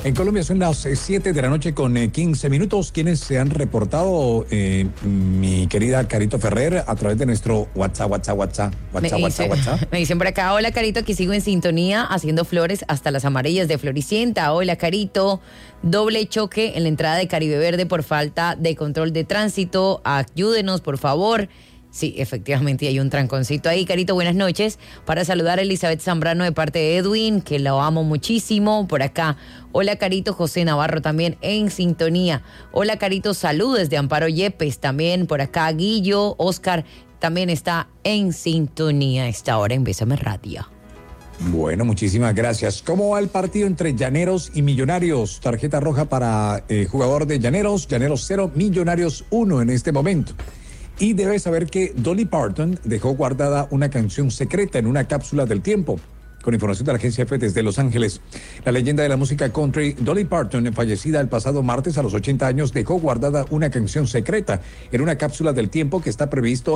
En Colombia son las 7 de la noche con 15 minutos. ¿Quiénes se han reportado, mi querida Carito Ferrer, a través de nuestro WhatsApp? Me dicen por acá, hola Carito, aquí sigo en sintonía haciendo flores hasta las amarillas de Floricienta. Hola Carito, doble choque en la entrada de Caribe Verde por falta de control de tránsito. Ayúdenos, por favor. Sí, efectivamente hay un tranconcito ahí. Carito, buenas noches. Para saludar a Elizabeth Zambrano de parte de Edwin, que lo amo muchísimo. Por acá, hola Carito, José Navarro también en sintonía. Hola Carito, saludos de Amparo Yepes. También por acá, Guillo, Oscar también está en sintonía a esta hora en Bésame Radio. Bueno, muchísimas gracias. ¿Cómo va el partido entre Llaneros y Millonarios? Tarjeta roja para jugador de Llaneros 0, Millonarios 1 en este momento. Y debe saber que Dolly Parton dejó guardada una canción secreta en una cápsula del tiempo. Con información de la agencia EFE desde Los Ángeles. La leyenda de la música country, Dolly Parton, fallecida el pasado martes a los 80 años, dejó guardada una canción secreta en una cápsula del tiempo que está previsto